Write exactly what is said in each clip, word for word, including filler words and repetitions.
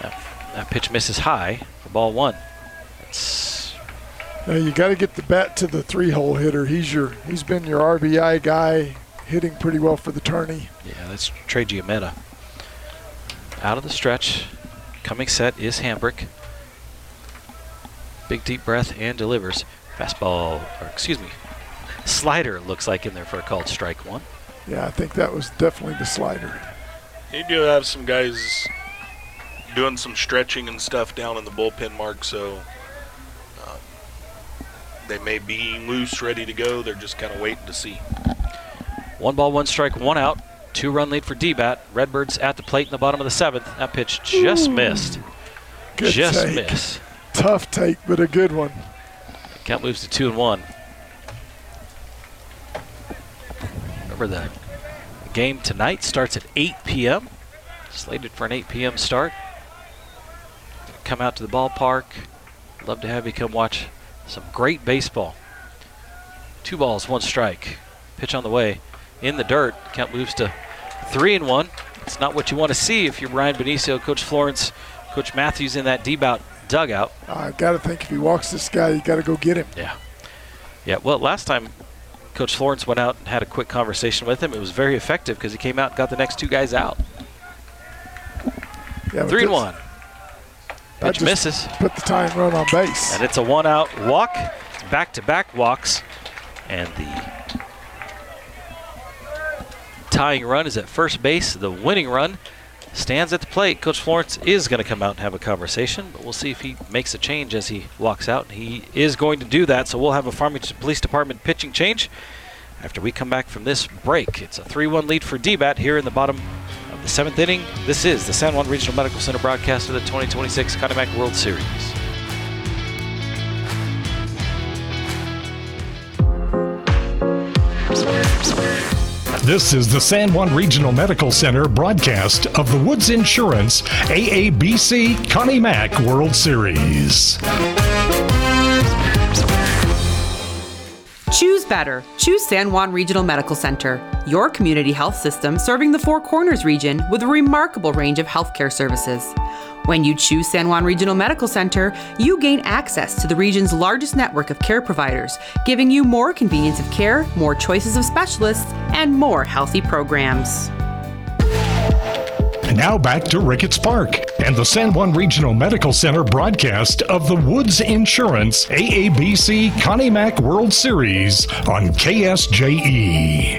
That, that pitch misses high for ball one. It's now you got to get the bat to the three-hole hitter. He's your he's been your R B I guy, hitting pretty well for the tourney. Yeah, that's Trey Giametta. Out of the stretch, coming set is Hambrick. Big deep breath and delivers. Fastball, or excuse me, slider looks like in there for a called strike one. Yeah, I think that was definitely the slider. You do have some guys doing some stretching and stuff down in the bullpen, Mark, so uh, they may be loose, ready to go. They're just kind of waiting to see. One ball, one strike, one out. Two-run lead for D-Bat. Redbirds at the plate in the bottom of the seventh. That pitch just Ooh. missed. Good just take. missed. Tough take, but a good one. Count moves to two and one. Remember the game tonight starts at eight p m Slated for an eight p m start. Come out to the ballpark. Love to have you come watch some great baseball. Two balls, one strike. Pitch on the way. In the dirt. Count moves to three and one. It's not what you want to see if you're Brian Benicio, Coach Florence, Coach Matthews in that D-bout dugout. I got to think if he walks this guy, you got to go get him. Yeah. Yeah, well, last time Coach Florence went out and had a quick conversation with him, it was very effective because he came out and got the next two guys out. Yeah, Three and one. Pitch misses. Put the tying run on base. And it's a one-out walk. It's back-to-back walks. And the tying run is at first base. The winning run stands at the plate. Coach Florence is going to come out and have a conversation, but we'll see if he makes a change as he walks out. He is going to do that, so we'll have a Farmington Police Department pitching change after we come back from this break. It's a three one lead for D-Bat here in the bottom of the seventh inning. This is the San Juan Regional Medical Center broadcast of the twenty twenty-six Connie Mack World Series. This is the San Juan Regional Medical Center broadcast of the Woods Insurance A A B C Connie Mack World Series. Choose better. Choose San Juan Regional Medical Center, your community health system serving the Four Corners region with a remarkable range of healthcare services. When you choose San Juan Regional Medical Center, you gain access to the region's largest network of care providers, giving you more convenience of care, more choices of specialists, and more healthy programs. And now back to Ricketts Park and the San Juan Regional Medical Center broadcast of the Woods Insurance A A B C Connie Mack World Series on K S J E.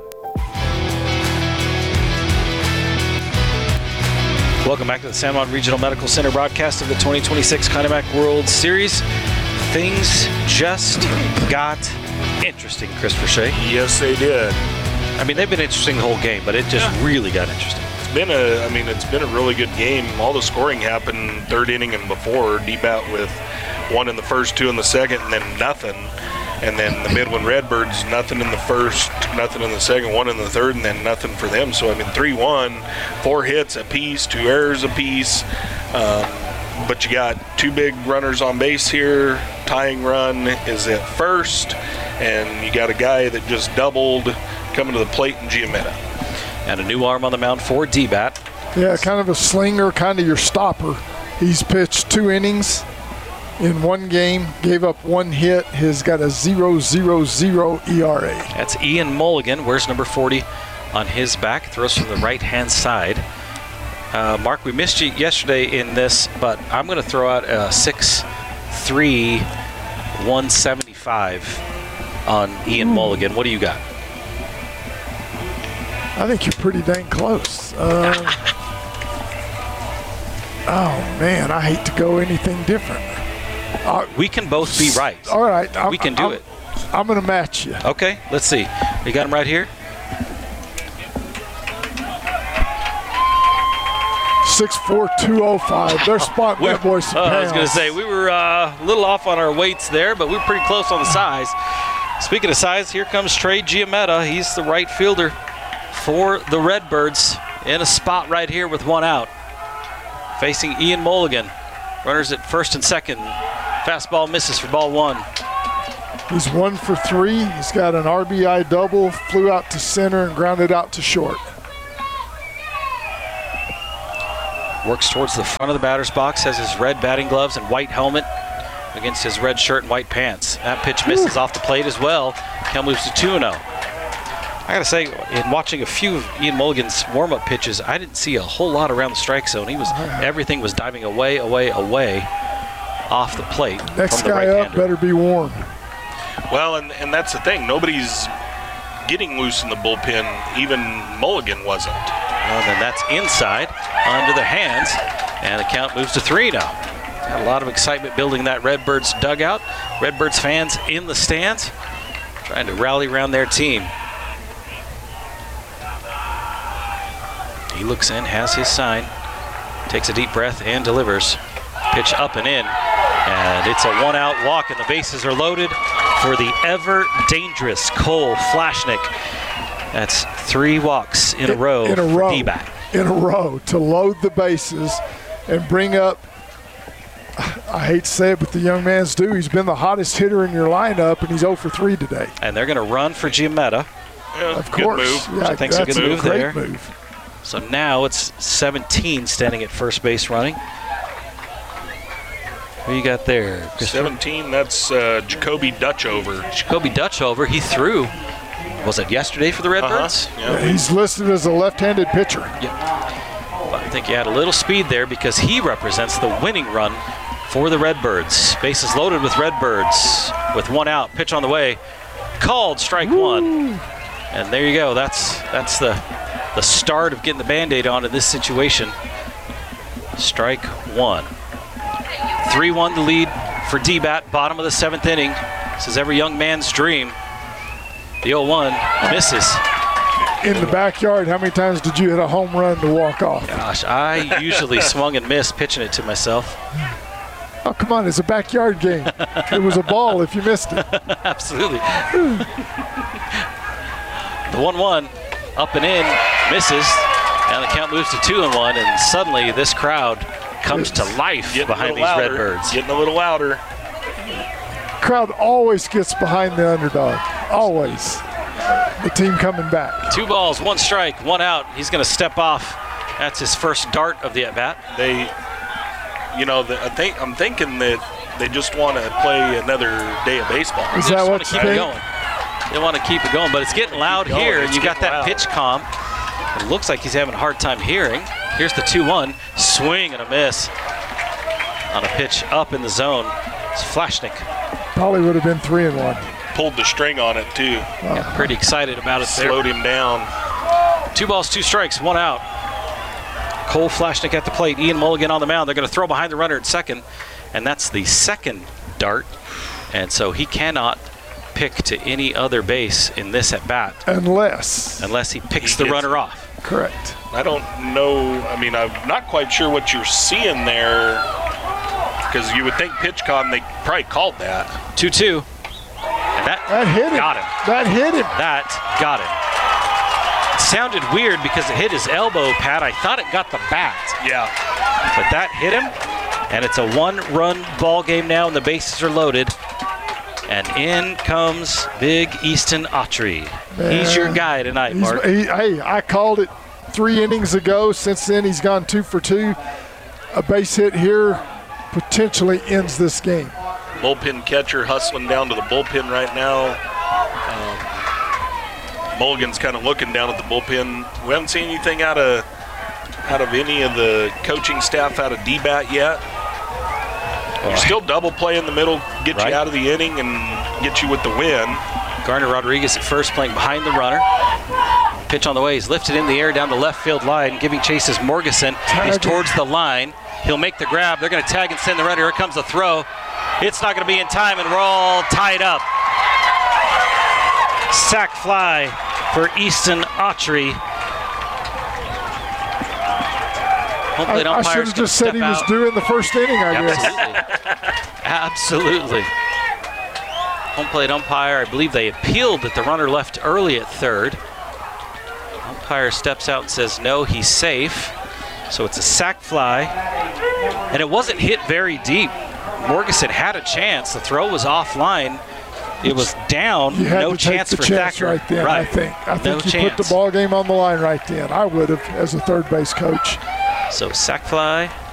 Welcome back to the San Juan Regional Medical Center broadcast of the twenty twenty-six Connie Mack World Series. Things just got interesting, Chris Verche. Yes, they did. I mean, they've been interesting the whole game, but it just yeah. really got interesting. It's been a, I mean, it's been a really good game. All the scoring happened third inning and before. D-Bat with one in the first, two in the second, and then nothing. And then the Midland Redbirds, nothing in the first, nothing in the second, one in the third, and then nothing for them. So, I mean, three one, four hits apiece, two errors apiece. Um, but you got two big runners on base here. Tying run is at first. And you got a guy that just doubled coming to the plate in Giametta. And a new arm on the mound for D-Bat. Yeah, kind of a slinger, kind of your stopper. He's pitched two innings in one game, gave up one hit. He's got a zero zero zero E R A. That's Ian Mulligan. Wears number forty on his back. Throws from the right-hand side. Uh, Mark, we missed you yesterday in this, but I'm going to throw out a six three, one seventy-five on Ian Ooh. Mulligan. What do you got? I think you're pretty dang close. Uh, oh, man, I hate to go anything different. Uh, we can both be right. All right. I'm, we can do I'm, it. I'm going to match you. Okay, let's see. You got him right here? six four, two oh five. They're spotting that boy some pounds. I was going to say, we were uh, a little off on our weights there, but we were pretty close on the size. Speaking of size, here comes Trey Giametta. He's the right fielder for the Redbirds in a spot right here with one out. Facing Ian Mulligan. Runners at first and second. Fastball misses for ball one. He's one for three. He's got an R B I double, flew out to center and grounded out to short. Works towards the front of the batter's box, has his red batting gloves and white helmet against his red shirt and white pants. That pitch misses off the plate as well. Count moves to two and oh. I gotta say, in watching a few of Ian Mulligan's warm-up pitches, I didn't see a whole lot around the strike zone. He was everything was diving away, away, away off the plate. Next from the guy up right-hander. better be warm. Well, and, and that's the thing. Nobody's getting loose in the bullpen. Even Mulligan wasn't. Well, then that's inside, under the hands, and the count moves to three now. Got a lot of excitement building that Redbirds dugout. Redbirds fans in the stands, trying to rally around their team. He looks in, has his sign, takes a deep breath, and delivers. Pitch up and in, and it's a one-out walk, and the bases are loaded for the ever-dangerous Cole Flashnick. That's three walks in a row in a for row, D-back. in a row to load the bases and bring up, I hate to say it, but the young man's due. He's been the hottest hitter in your lineup, and he's oh for three today. And they're going to run for Giametta. Yeah, Of good course. move. Yeah, I think it's a that's good move great there. move. So now it's seventeen standing at first base running. Who you got there? Christopher? seventeen, that's uh, Jacoby Dutchover. Jacoby Dutchover, he threw, was it yesterday for the Redbirds? Uh-huh. Yeah, Yeah. he's listed as a left-handed pitcher. But I think he had a little speed there because he represents the winning run for the Redbirds. Bases loaded with Redbirds with one out. Pitch on the way. Called strike Woo. one. And there you go. That's that's the the start of getting the Band-Aid on in this situation. Strike one. three one the lead for D-Bat, bottom of the seventh inning. This is every young man's dream. The oh one misses. In the backyard, how many times did you hit a home run to walk off? Gosh, I usually swung and missed pitching it to myself. Oh, come on, it's a backyard game. It was a ball if you missed it. Absolutely. The one one up and in, misses, and the count moves to two and one, and suddenly this crowd comes to life Getting behind a these little louder. Redbirds. Getting a little louder. Crowd always gets behind the underdog. Always. The team coming back. Two balls, one strike, one out. He's going to step off. That's his first dart of the at-bat. They, you know, the, I think I'm thinking that they just want to play another day of baseball. Is They that just what want to you keep it think? going. They want to keep it going, but it's getting loud going. here, and It's you got getting that loud. pitch calm. It looks like he's having a hard time hearing. Here's the two one, swing and a miss on a pitch up in the zone. It's Flashnick. Probably would have been three and one. Pulled the string on it too. Got pretty excited about it there. Slowed him down. Two balls, two strikes, one out. Cole Flashnick at the plate. Ian Mulligan on the mound. They're going to throw behind the runner at second, and that's the second dart. And so he cannot pick to any other base in this at bat Unless. unless he picks He the gets runner it. off. Correct. I don't know. I mean, I'm not quite sure what you're seeing there, because you would think PitchCom, they probably called that. two two. And that, That hit him. got him. That hit him. That got him. It sounded weird because it hit his elbow pad. I thought it got the bat, Yeah. but that hit him. And it's a one-run ball game now, and the bases are loaded. And in comes Big Easton Autry. He's your guy tonight, He's, Mark. he, hey, I called it three innings ago. Since then, he's gone two for two. A base hit here potentially ends this game. Bullpen catcher hustling down to the bullpen right now. Um, Mulligan's kind of looking down at the bullpen. We haven't seen anything out of out of any of the coaching staff out of D-Bat yet. You're still double play in the middle, get Right. you out of the inning and get you with the win. Garner Rodriguez at first playing behind the runner. Pitch on the way. He's lifted in the air down the left field line. Giving chase is Morgeson. He's Tag. towards the line. He'll make the grab. They're going to tag and send the runner. Here comes the throw. It's not going to be in time, and we're all tied up. Sack fly for Easton Autry. Home I, plate I umpire's should have gonna just said step he was out. due in the first inning, I guess. Absolutely. Absolutely. Home plate umpire, I believe they appealed that the runner left early at third. Umpire steps out and says, no, he's safe. So it's a sac fly. And it wasn't hit very deep. Morgeson had a chance. The throw was offline. It was down. You had No to take chance the for chance Thacker. right then, I think. I think No you chance. put the ball game on the line right then. I would have as a third base coach. So sack fly.